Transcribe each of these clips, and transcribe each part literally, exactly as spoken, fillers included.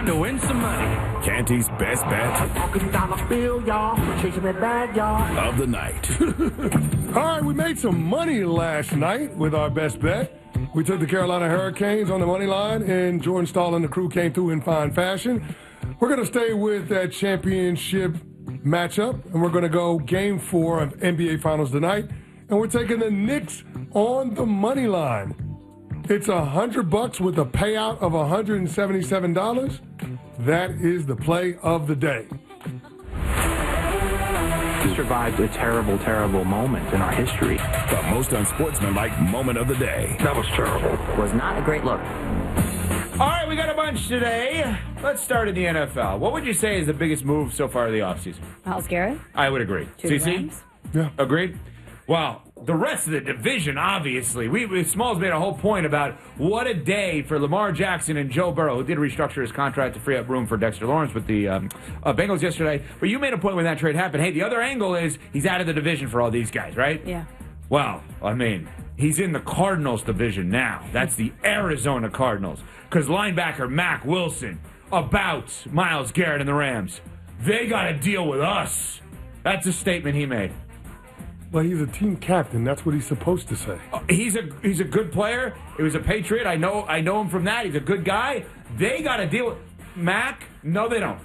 time to win some money. Canty's best bet. Walking down the field, y'all. Chasing that bag, y'all. Of the night. All right, we made some money last night with our best bet. We took the Carolina Hurricanes on the money line, and Jordan Stahl and the crew came through in fine fashion. We're going to stay with that championship matchup, and we're going to go game four of N B A Finals tonight, and we're taking the Knicks on the money line. It's a hundred bucks with a payout of one hundred seventy-seven dollars. That is the play of the day. We survived a terrible, terrible moment in our history. The most unsportsmanlike moment of the day. That was terrible. Was not a great look. All right, we got a bunch today. Let's start in the N F L. What would you say is the biggest move so far of the offseason? Myles Garrett. I would agree. To the C C? Rams. Yeah. Agreed? Well, the rest of the division, obviously. We, we Smalls made a whole point about what a day for Lamar Jackson and Joe Burrow, who did restructure his contract to free up room for Dexter Lawrence with the um, uh, Bengals yesterday. But you made a point when that trade happened. Hey, the other angle is he's out of the division for all these guys, right? Yeah. Well, I mean, he's in the Cardinals division now. That's the Arizona Cardinals. Because linebacker Mack Wilson, about Myles Garrett and the Rams, they got to deal with us. That's a statement he made. Well, he's a team captain. That's what he's supposed to say. Uh, he's a he's a good player. He was a Patriot. I know I know him from that. He's a good guy. They got to deal with Mac. No, they don't.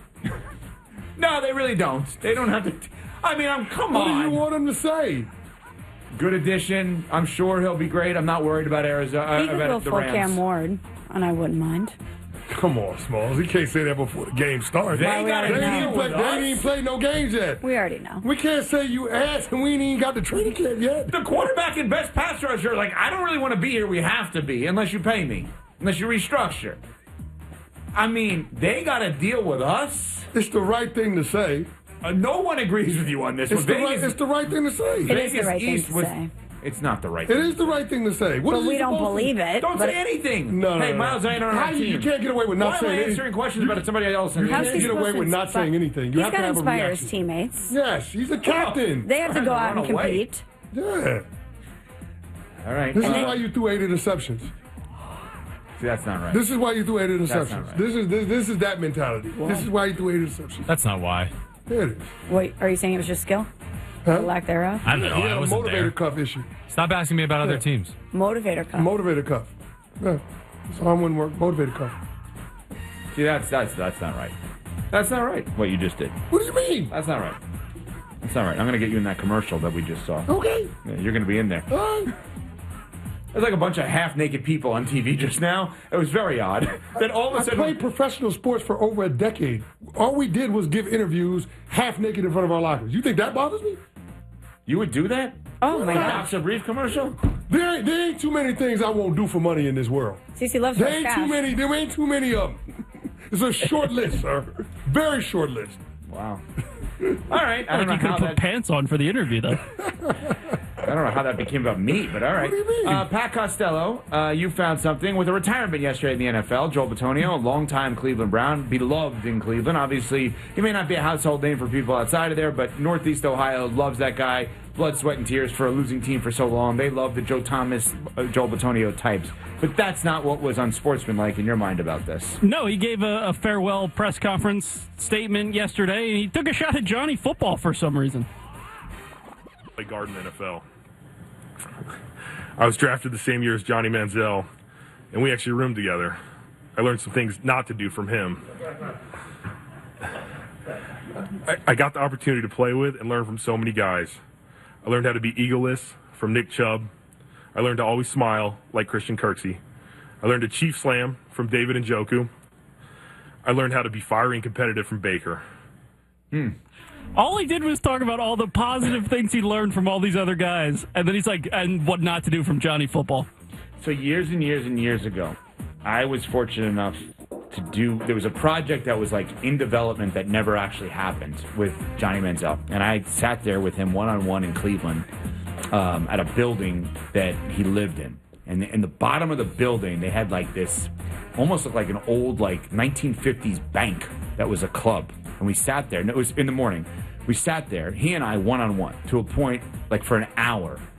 No, they really don't. They don't have to. I mean, I'm come what on. What do you want him to say? Good addition. I'm sure he'll be great. I'm not worried about Arizona. He could about go the full Rams. Cam Ward, and I wouldn't mind. Come on, Smalls. He can't say that before the game starts. They Well, got to we They ain't deal even play, with they ain't even us. played no games yet. We already know. We can't say you asked and we ain't even got the training camp yet. The quarterback and best pass rusher, like, I don't really want to be here. We have to be, unless you pay me, unless you restructure. I mean, they got to deal with us. It's the right thing to say. Uh, no one agrees with you on this It's one. the, Vegas, right, it's the right thing to say. It is the Vegas right thing East to was, say. It's not the right It thing. is the right thing to say. What But is we he don't supposed to- believe it. Don't but say anything. No, no, hey, no. Miles, I ain't on How our you, team. you can't get away with not Why saying am I anything. answering questions about somebody else? You How's can't he get away supposed with to not inspire- saying anything. You He's have got to to have a inspire his reaction. teammates. Yes, he's a captain. They have to Trying go to out and run away. compete. Yeah. All right. This is Uh, why you threw eight interceptions. see, that's not right. This is why you threw eight not interceptions. right. This is this, this is that mentality. This is why you threw eight interceptions. That's not why. There it is. Wait, are you saying it was just skill? Huh? Or lack thereof? I don't know. He I had a wasn't motivator there. cuff issue. Stop asking me about other Yeah. teams. Motivator cup. Motivator cuff. Yeah. So I wouldn't work. Motivator cuff. See, that's that's that's not right. That's not right. What you just did. What do you mean? That's not right. That's not right. I'm gonna get you in that commercial that we just saw. Okay. Yeah, you're gonna be in there. All right. There's like a bunch of half-naked people on T V just now. It was very odd that all of a I sudden. played professional sports for over a decade. All we did was give interviews half naked in front of our lockers. You think that bothers me? You would do that? Oh, my A God. Box of Brief commercial? There ain't, there ain't too many things I won't do for money in this world. Cece loves There her ain't cash. too many. There ain't too many of them. It's a short list, sir. Very short list. Wow. All right. I Like don't know you could how have put that. pants on for the interview, though. I don't know how that became about me, but all right. What do you mean? Uh, Pat Costello, uh, you found something with a retirement yesterday in the N F L. Joel Bitonio, a longtime Cleveland Brown, beloved in Cleveland. Obviously, he may not be a household name for people outside of there, but Northeast Ohio loves that guy. Blood, sweat, and tears for a losing team for so long. They love the Joe Thomas, uh, Joel Bitonio types. But that's not what was unsportsmanlike in your mind about this. No, he gave a, a farewell press conference statement yesterday, and he took a shot at Johnny Football for some reason. Play guard in the N F L. I was drafted the same year as Johnny Manziel, and we actually roomed together. I learned some things not to do from him. I, I got the opportunity to play with and learn from so many guys. I learned how to be egoless from Nick Chubb. I learned to always smile like Christian Kirksey. I learned to chief slam from David Njoku. I learned how to be fiery and competitive from Baker. Hmm. All he did was talk about all the positive things he learned from all these other guys, and then he's like, and what not to do from Johnny Football. So years and years and years ago, I was fortunate enough to do, there was a project that was like in development that never actually happened with Johnny Manziel. And I sat there with him one-on-one in Cleveland um, at a building that he lived in. And in the bottom of the building, they had like this, almost looked like an old like nineteen fifties bank that was a club. And we sat there, and it was in the morning. We sat there, he and I one-on-one, to a point like for an hour.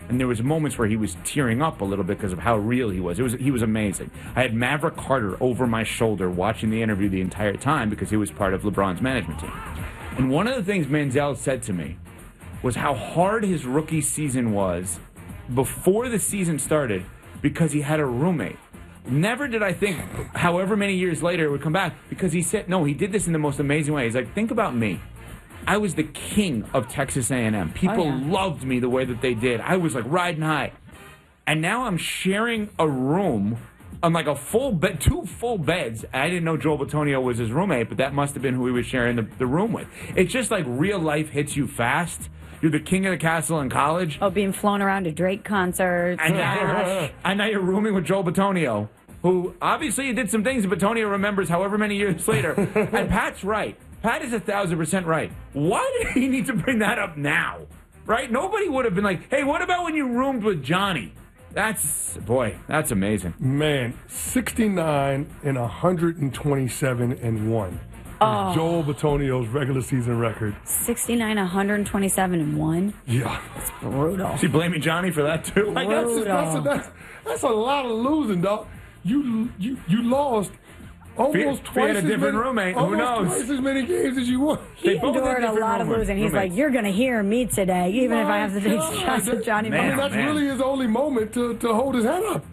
And there was moments where he was tearing up a little bit because of how real he was. It was he was amazing. I had Maverick Carter over my shoulder watching the interview the entire time because he was part of LeBron's management team. And one of the things Manziel said to me was how hard his rookie season was before the season started because he had a roommate. Never did I think, however many years later, it would come back because he said, no, he did this in the most amazing way. He's like, think about me. I was the king of Texas A and M. People Oh, yeah. loved me the way that they did. I was like riding high. And now I'm sharing a room on like a full bed, two full beds. I didn't know Joel Bitonio was his roommate, but that must have been who he was sharing the, the room with. It's just like real life hits you fast. You're the king of the castle in college. Oh, being flown around to Drake concerts. And now, and now you're rooming with Joel Bitonio, who obviously did some things that Bitonio remembers however many years later. And Pat's right. Pat is a thousand percent right. Why did he need to bring that up now? Right? Nobody would have been like, hey, what about when you roomed with Johnny? That's, boy, that's amazing. Man, sixty-nine and one hundred twenty-seven and one. Oh. Joel Bitonio's regular season record. sixty-nine, one hundred twenty-seven, and one. Yeah. Brutal. Is he blaming Johnny for that, too? I guess. Brutal. That's a, that's, that's a lot of losing, dog. You you you lost almost If he had twice a as different many, roommate, who almost knows? twice as many games as you won. He They both had endured a different lot of roommate- losing. He's roommates. like, you're going to hear me today, even if I have to take My shots God. at Johnny Man, I mean, Manziel. that's man. really his only moment to, to hold his head up.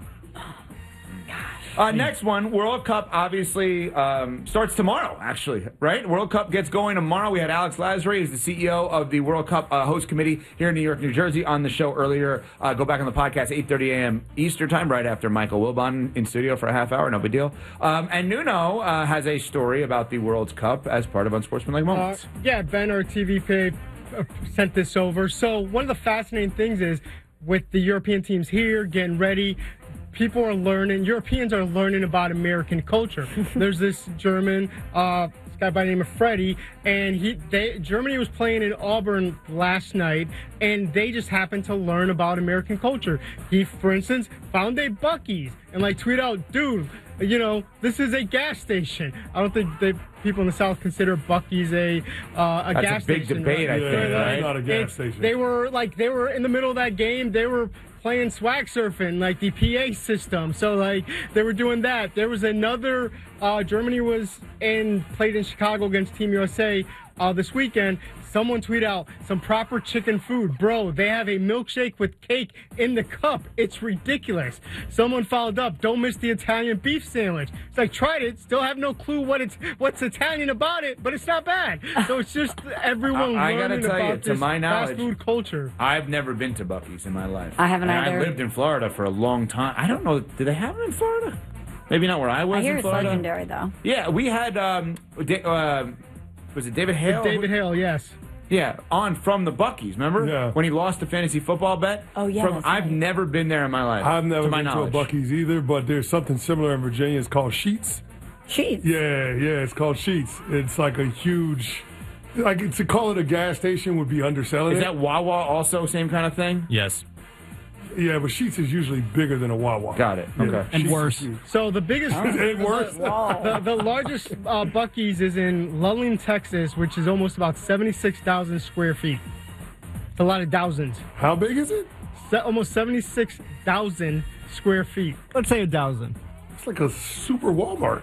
Uh, next one, World Cup obviously um, starts tomorrow, actually, right? World Cup gets going tomorrow. We had Alex Lasry, who's the C E O of the World Cup uh, host committee here in New York, New Jersey, on the show earlier. Uh, go back on the podcast, eight thirty a.m. Eastern time, right after Michael Wilbon in studio for a half hour. No big deal. Um, and Nuno uh, has a story about the World Cup as part of Unsportsmanlike Uh, Moments. yeah, Ben, our T V page, uh, sent this over. So one of the fascinating things is with the European teams here getting ready, people are learning, Europeans are learning about American culture. There's this German uh, this guy by the name of Freddie, and he they, Germany was playing in Auburn last night, and they just happened to learn about American culture. He, for instance, found a Buc-ee's and like tweet out, dude, you know, this is a gas station. I don't think they, people in the South consider Buc-ee's a uh, a That's gas a big station. debate, I Yeah, think, that's right? not a gas It's- station. They were like they were in the middle of that game. They were playing swag surfing, like the P A system. So like they were doing that. There was another. Uh, Germany was in played in Chicago against Team U S A uh, this weekend. Someone tweet out some proper chicken food. Bro, they have a milkshake with cake in the cup. It's ridiculous. Someone followed up, don't miss the Italian beef sandwich. It's like, tried it, still have no clue what it's what's Italian about it, but it's not bad. So it's just everyone I- I gotta learning tell you, about to this my fast knowledge- food culture. I've never been to Buc-ee's in my life. I haven't And either. I lived in Florida for a long time. I don't know. Do they have it in Florida? Maybe not where I was I hear in it's Florida. legendary, though. Yeah, we had, um, Da- uh, was it David Hale? David Hale, yes. Yeah, on from the Buc-ee's, remember? Yeah. When he lost the fantasy football bet? Oh, yeah, From, that's I've right. never been there in my life. I've never to my been knowledge. to a Buc-ee's either, but there's something similar in Virginia. It's called Sheets. Sheets. Yeah, yeah, it's called Sheets. It's like a huge, like to call it a gas station would be underselling Is it. that Wawa also same kind of thing? Yes. Yeah, but Sheets is usually bigger than a Wawa. Got it. Yeah, Okay. And Sheetz is worse. huge. So the biggest, And worse. the, the largest uh, Buc-ee's is in Lulling, Texas, which is almost about seventy-six thousand square feet. It's a lot of thousands. How big is it? Se- almost seventy-six thousand square feet. Let's say a thousand. It's like a super Walmart.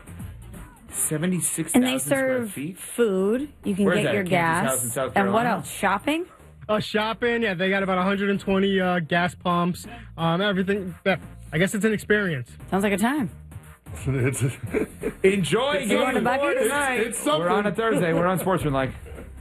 seventy-six And thousand they square serve feet? food. You can Where's get that, your Kansas House gas. in South And what Carolina? else? Shopping? Uh, shopping, yeah, they got about one hundred twenty uh, gas pumps, um, everything. Yeah, I guess it's an experience. Sounds like a time. It's, Enjoy You going to game Buc-ee's? tonight. It's- it's something. We're on a Thursday. We're on Sportsmanlike.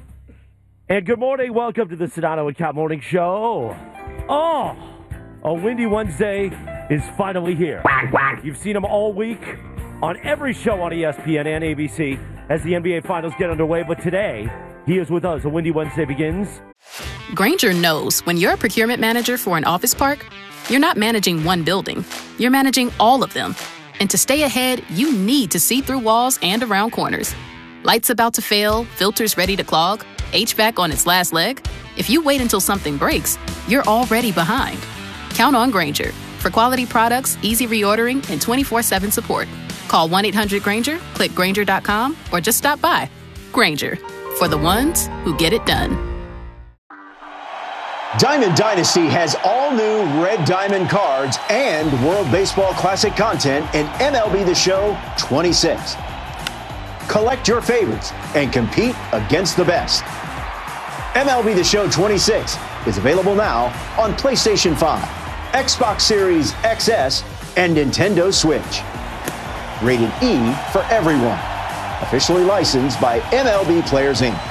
And good morning. Welcome to the Sedano and Cat Morning Show. Oh, a windy Wednesday is finally here. You've seen him all week on every show on E S P N and A B C as the N B A Finals get underway. But today, he is with us. A windy Wednesday begins. Grainger knows when you're a procurement manager for an office park, you're not managing one building. You're managing all of them. And to stay ahead, you need to see through walls and around corners. Lights about to fail, filters ready to clog, H V A C on its last leg. If you wait until something breaks, you're already behind. Count on Grainger for quality products, easy reordering, and twenty-four seven support. Call one eight hundred Grainger, click Grainger dot com, or just stop by. Grainger, for the ones who get it done. Diamond Dynasty has all new Red Diamond cards and World Baseball Classic content in M L B The Show twenty-six. Collect your favorites and compete against the best. M L B The Show twenty-six is available now on PlayStation five, Xbox Series X S, and Nintendo Switch. Rated E for everyone. Officially licensed by M L B Players, Incorporated.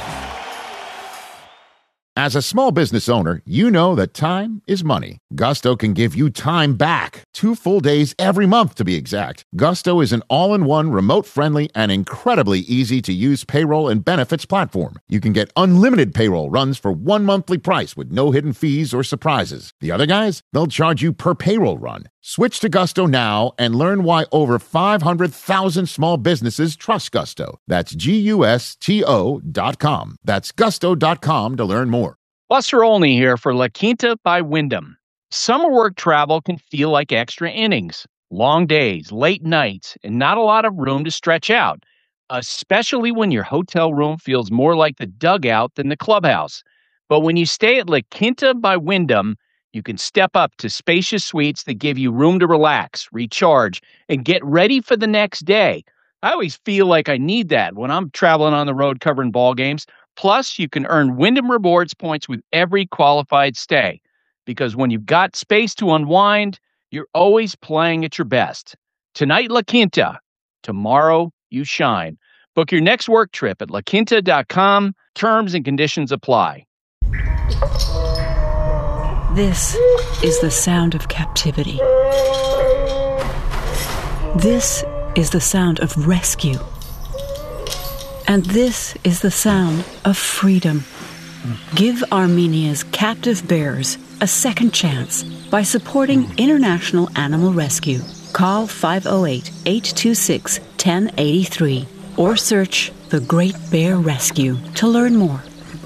As a small business owner, you know that time is money. Gusto can give you time back. Two full days every month, to be exact. Gusto is an all-in-one, remote-friendly, and incredibly easy-to-use payroll and benefits platform. You can get unlimited payroll runs for one monthly price with no hidden fees or surprises. The other guys, they'll charge you per payroll run. Switch to Gusto now and learn why over five hundred thousand small businesses trust Gusto. That's G U S T O dot com. That's gusto dot com to learn more. Buster Olney here for La Quinta by Wyndham. Summer work travel can feel like extra innings. Long days, late nights, and not a lot of room to stretch out, especially when your hotel room feels more like the dugout than the clubhouse. But when you stay at La Quinta by Wyndham, you can step up to spacious suites that give you room to relax, recharge, and get ready for the next day. I always feel like I need that when I'm traveling on the road covering ball games. Plus, you can earn Wyndham Rewards points with every qualified stay. Because when you've got space to unwind, you're always playing at your best. Tonight, La Quinta. Tomorrow, you shine. Book your next work trip at la quinta dot com. Terms and conditions apply. This is the sound of captivity. This is the sound of rescue. And this is the sound of freedom. Give Armenia's captive bears a second chance by supporting International Animal Rescue. Call five oh eight, eight two six, one oh eight three or search The Great Bear Rescue to learn more.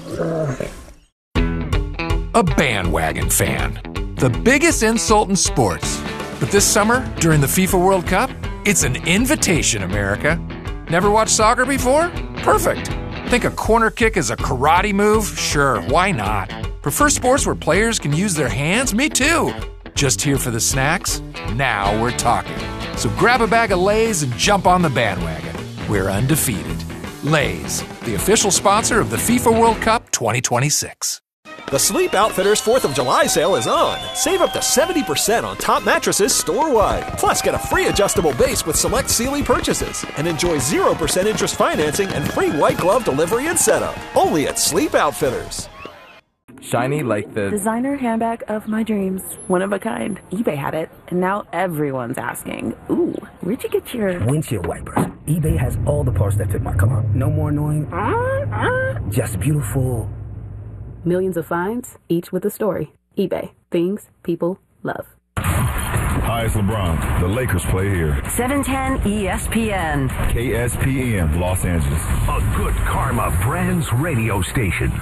A bandwagon fan. The biggest insult in sports. But this summer, during the FIFA World Cup, it's an invitation, America. Never watched soccer before? Perfect. Think a corner kick is a karate move? Sure, why not? Prefer sports where players can use their hands? Me too. Just here for the snacks? Now we're talking. So grab a bag of Lay's and jump on the bandwagon. We're undefeated. Lay's, the official sponsor of the FIFA World Cup twenty twenty-six. The Sleep Outfitters fourth of July sale is on. Save up to seventy percent on top mattresses store-wide. Plus, get a free adjustable base with select Sealy purchases. And enjoy zero percent interest financing and free white glove delivery and setup. Only at Sleep Outfitters. Shiny like the designer handbag of my dreams. One of a kind. eBay had it, and now everyone's asking, ooh, where'd you get your windshield wipers? eBay has all the parts that fit my car. No more annoying, uh, uh. just beautiful. Millions of finds, each with a story. eBay. Things people love. Hi, it's LeBron. The Lakers play here. seven ten E S P N. K S P N, Los Angeles. A Good Karma Brands radio station.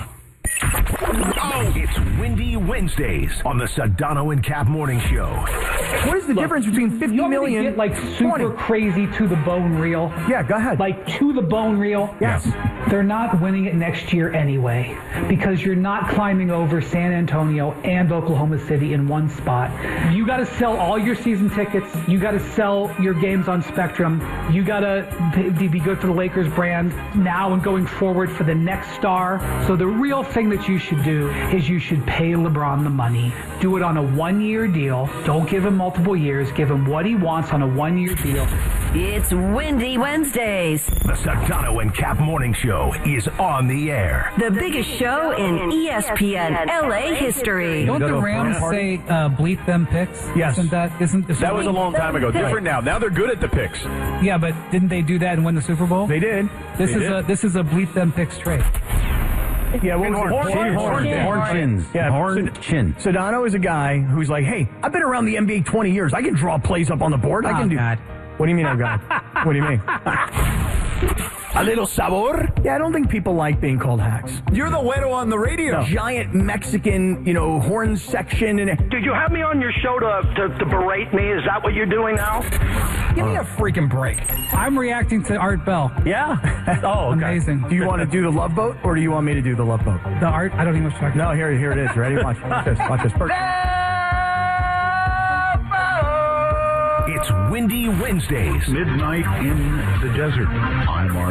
Oh, it's Windy Wednesdays on the Sedano and Cap Morning Show. What is the Look, difference between fifty you million? Get like super twenty crazy to the bone real. Yeah, go ahead. Like to the bone real. Yes. They're not winning it next year anyway because you're not climbing over San Antonio and Oklahoma City in one spot. You got to sell all your season tickets. You got to sell your games on Spectrum. You got to be good for the Lakers brand now and going forward for the next star. So the real thing that you should do is you should pay LeBron the money. Do it on a one-year deal. Don't give him multiple years. Give him what he wants on a one-year deal. It's Windy Wednesdays. The Sedano and Cap Morning Show is on the air. The biggest show in E S P N L A history. Don't the Rams say uh, bleep them picks? Yes. Isn't that, isn't, that was a long time ago. Different now. Now they're good at the picks. Yeah, but didn't they do that and win the Super Bowl? They did. This they is did. a this is a bleep them picks trade. Yeah, what was horn, it? horn, horn, Horn, horn chins. Yeah, horn chin. Sedano is a guy who's like, hey, I've been around the N B A twenty years. I can draw plays up on the board. I can oh, do. God. What do you mean, oh God? What do you mean? A little sabor? Yeah, I don't think people like being called hacks. You're the güero on the radio. No. Giant Mexican, you know, horn section. And Did you have me on your show to, to, to berate me? Is that what you're doing now? Give me a freaking break. I'm reacting to Art Bell. Yeah? Oh, okay. Amazing. Do you want to do the Love Boat, or do you want me to do the Love Boat? The Art, I don't even know what you're talking No, about. here, here it is. Ready? Watch, watch this. Watch this. First. It's Windy Wednesdays. Midnight in the desert. I'm